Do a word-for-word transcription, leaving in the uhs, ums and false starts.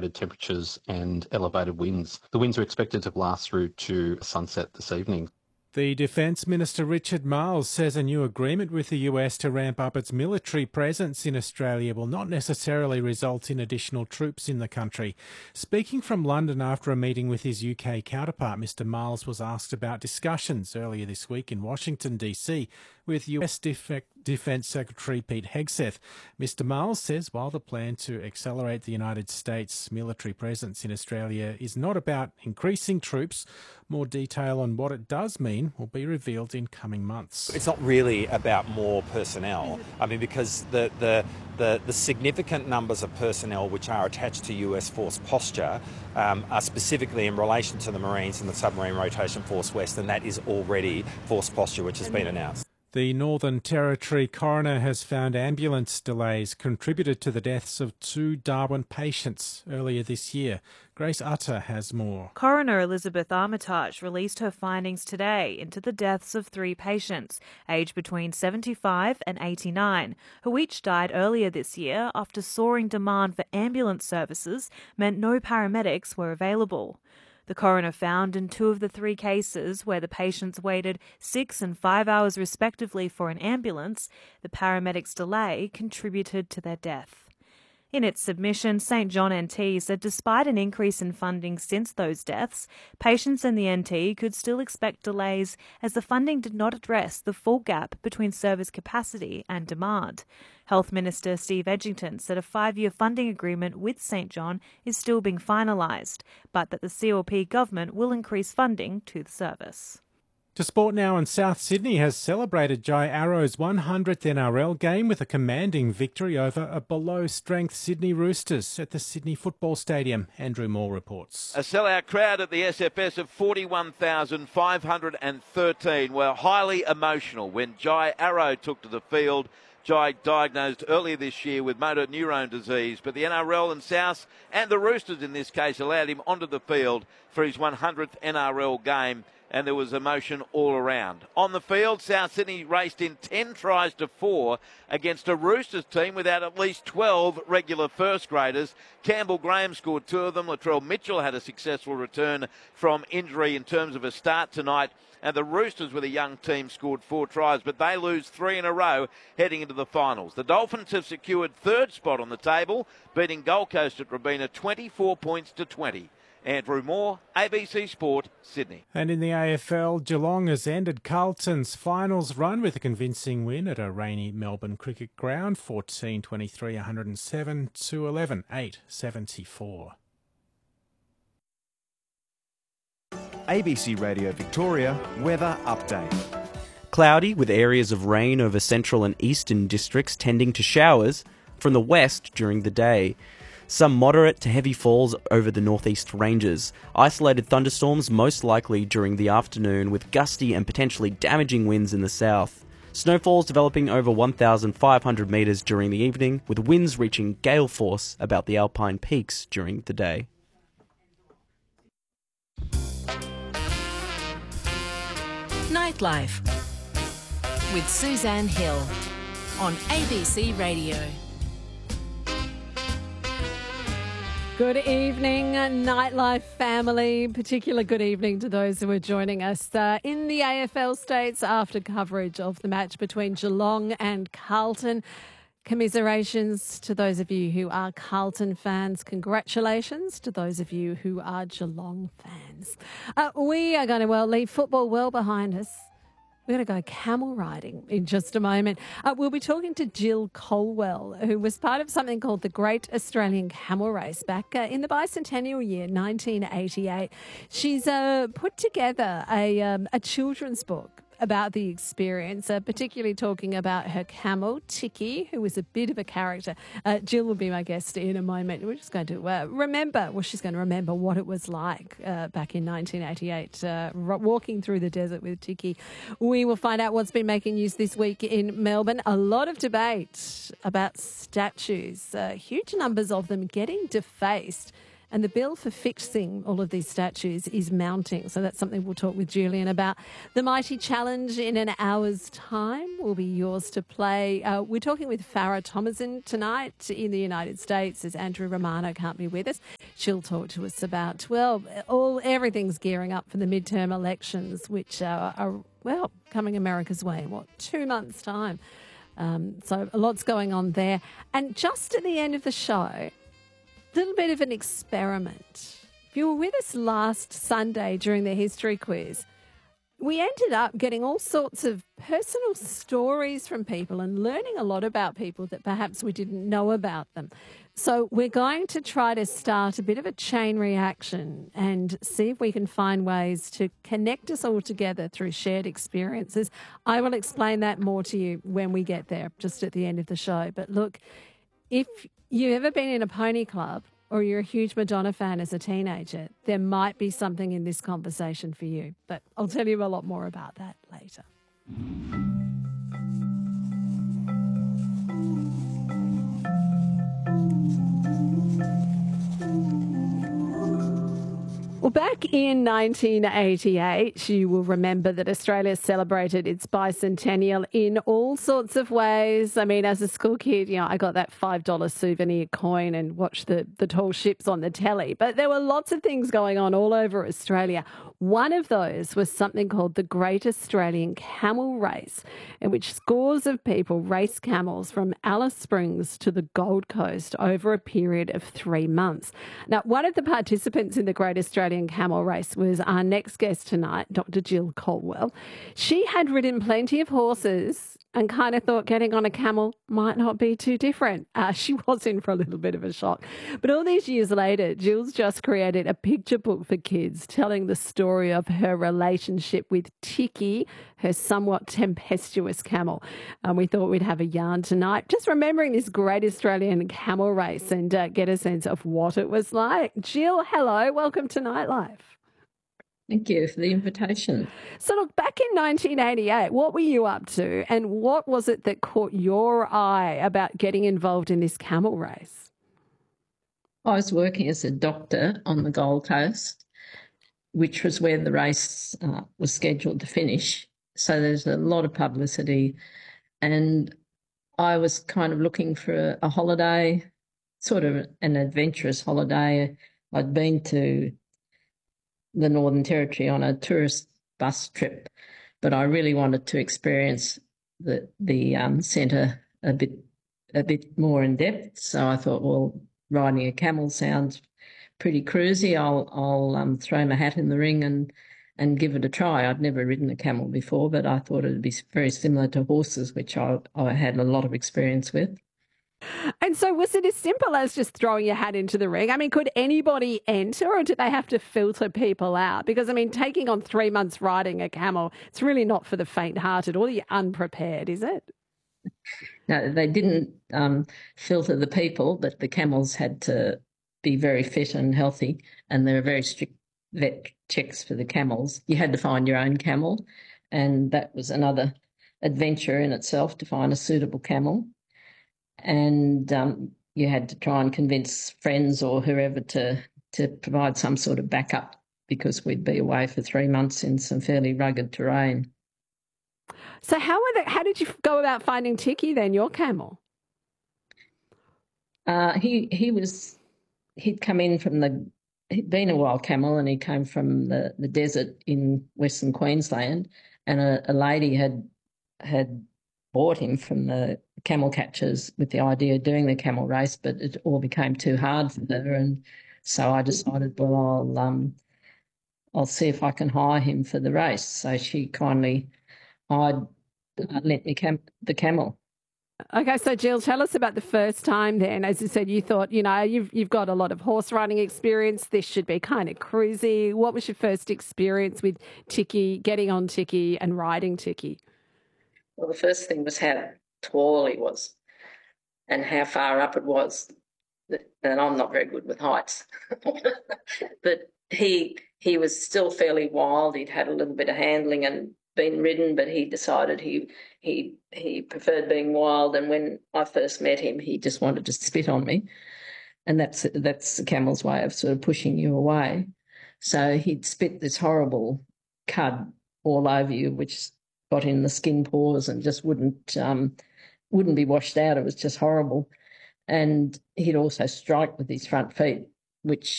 elevated temperatures and elevated winds. The winds are expected to last through to sunset this evening. The Defence Minister Richard Marles says a new agreement with the U S to ramp up its military presence in Australia will not necessarily result in additional troops in the country. Speaking from London after a meeting with his U K counterpart, Mr Marles was asked about discussions earlier this week in Washington, D C with U S Def- Defence Secretary Pete Hegseth. Mr Marles says while the plan to accelerate the United States military presence in Australia is not about increasing troops, more detail on what it does mean will be revealed in coming months. It's not really about more personnel. I mean, because the, the, the, the significant numbers of personnel which are attached to U S Force Posture um, are specifically in relation to the Marines and the Submarine Rotation Force West, and that is already Force Posture, which has been announced. The Northern Territory coroner has found ambulance delays contributed to the deaths of two Darwin patients earlier this year. Grace Utter has more. Coroner Elizabeth Armitage released her findings today into the deaths of three patients, aged between seventy-five and eighty-nine, who each died earlier this year after soaring demand for ambulance services meant no paramedics were available. The coroner found in two of the three cases where the patients waited six and five hours respectively for an ambulance, the paramedics' delay contributed to their death. In its submission, St John N T said despite an increase in funding since those deaths, patients in the N T could still expect delays as the funding did not address the full gap between service capacity and demand. Health Minister Steve Edgington said a five-year funding agreement with St John is still being finalised, but that the C L P government will increase funding to the service. To sport now, and South Sydney has celebrated Jai Arrow's one hundredth N R L game with a commanding victory over a below-strength Sydney Roosters at the Sydney Football Stadium. Andrew Moore reports. A sellout crowd at the S F S of forty-one thousand five hundred thirteen were highly emotional when Jai Arrow took to the field. Jai diagnosed earlier this year with motor neurone disease, but the N R L and South and the Roosters in this case allowed him onto the field for his one hundredth N R L game, and there was emotion all around. On the field, South Sydney raced in ten tries to four against a Roosters team without at least twelve regular first graders. Campbell Graham scored two of them. Latrell Mitchell had a successful return from injury in terms of a start tonight. And the Roosters with a young team scored four tries, but they lose three in a row heading into the finals. The Dolphins have secured third spot on the table, beating Gold Coast at Robina twenty-four points to twenty. Andrew Moore, A B C Sport, Sydney. And in the A F L, Geelong has ended Carlton's finals run with a convincing win at a rainy Melbourne cricket ground, fourteen twenty-three, one hundred seven to eleven, eight seventy-four. A B C Radio Victoria weather update. Cloudy with areas of rain over central and eastern districts tending to showers from the west during the day. Some moderate to heavy falls over the northeast ranges. Isolated thunderstorms most likely during the afternoon with gusty and potentially damaging winds in the south. Snowfalls developing over one thousand five hundred metres during the evening with winds reaching gale force about the Alpine peaks during the day. Nightlife with Suzanne Hill on A B C Radio. Good evening, Nightlife family. Particular good evening to those who are joining us uh, in the A F L States after coverage of the match between Geelong and Carlton. Commiserations to those of you who are Carlton fans. Congratulations to those of you who are Geelong fans. Uh, we are going to well leave football well behind us. We're going to go camel riding in just a moment. Uh, we'll be talking to Jill Colwell, who was part of something called the Great Australian Camel Race back uh, in the bicentennial year, nineteen eighty-eight. She's uh, put together a, um, a children's book about the experience, uh, particularly talking about her camel, Tiki, who was a bit of a character. Uh, Jill will be my guest in a moment. We're just going to uh, remember, well, she's going to remember what it was like uh, back in nineteen eighty-eight, uh, walking through the desert with Tiki. We will find out what's been making news this week in Melbourne. A lot of debate about statues, uh, huge numbers of them getting defaced. And the bill for fixing all of these statues is mounting. So that's something we'll talk with Julian about. The Mighty Challenge in an hour's time will be yours to play. Uh, we're talking with Farah Thomason tonight in the United States, as Andrew Romano can't be with us. She'll talk to us about, well, all everything's gearing up for the midterm elections, which are, are well, coming America's way in, what, two months' time. Um, so a lot's going on there. And just at the end of the show, little bit of an experiment. If you were with us last Sunday during the history quiz, we ended up getting all sorts of personal stories from people and learning a lot about people that perhaps we didn't know about them. So we're going to try to start a bit of a chain reaction and see if we can find ways to connect us all together through shared experiences. I will explain that more to you when we get there, just at the end of the show. But look, if you've ever been in a pony club or you're a huge Madonna fan as a teenager, there might be something in this conversation for you. But I'll tell you a lot more about that later. Well, back in nineteen eighty-eight, you will remember that Australia celebrated its bicentennial in all sorts of ways. I mean, as a school kid, you know, I got that five dollar souvenir coin and watched the, the tall ships on the telly. But there were lots of things going on all over Australia. One of those was something called the Great Australian Camel Race, in which scores of people raced camels from Alice Springs to the Gold Coast over a period of three months. Now, one of the participants in the Great Australian Camel Race was our next guest tonight, Doctor Jill Caldwell. She had ridden plenty of horses and kind of thought getting on a camel might not be too different. Uh, she was in for a little bit of a shock. But all these years later, Jill's just created a picture book for kids telling the story of her relationship with Tiki, her somewhat tempestuous camel. And we thought we'd have a yarn tonight, just remembering this Great Australian Camel Race and uh, get a sense of what it was like. Jill, hello. Welcome to Nightlife. Thank you for the invitation. So look, back in nineteen eighty-eight, what were you up to and what was it that caught your eye about getting involved in this camel race? I was working as a doctor on the Gold Coast, which was where the race uh, was scheduled to finish. So there's a lot of publicity and I was kind of looking for a, a holiday, sort of an adventurous holiday. I'd been to the Northern Territory on a tourist bus trip, but I really wanted to experience the the um, centre a bit a bit more in depth. So I thought, well, riding a camel sounds pretty cruisy. I'll I'll um, throw my hat in the ring and and give it a try. I'd never ridden a camel before, but I thought it'd be very similar to horses, which I I had a lot of experience with. And so was it as simple as just throwing your hat into the ring? I mean, could anybody enter or did they have to filter people out? Because, I mean, taking on three months riding a camel, it's really not for the faint-hearted or the unprepared, is it? No, they didn't um, filter the people, but the camels had to be very fit and healthy, and there were very strict vet checks for the camels. You had to find your own camel, and that was another adventure in itself to find a suitable camel. And um, you had to try and convince friends or whoever to to provide some sort of backup because we'd be away for three months in some fairly rugged terrain. So how were they, how did you go about finding Tiki then, your camel? Uh, he he was he'd come in from the he'd been a wild camel and he came from the, the desert in Western Queensland, and a, a lady had had bought him from the camel catchers with the idea of doing the camel race, but it all became too hard for her, and so I decided, well, I'll um, I'll see if I can hire him for the race. So she kindly hired, uh, lent me cam- the camel. Okay, so Jill, tell us about the first time then. As you said, you thought, you know, you've you've got a lot of horse riding experience. This should be kind of cruisy. What was your first experience with Tiki, getting on Tiki and riding Tiki? Well, the first thing was how tall he was and how far up it was. And I'm not very good with heights. But he he was still fairly wild. He'd had a little bit of handling and been ridden, but he decided he he he preferred being wild. And when I first met him, he just wanted to spit on me. and that's that's the camel's way of sort of pushing you away. So he'd spit this horrible cud all over you, which got in the skin pores and just wouldn't um, wouldn't be washed out. It was just horrible. And he'd also strike with his front feet, which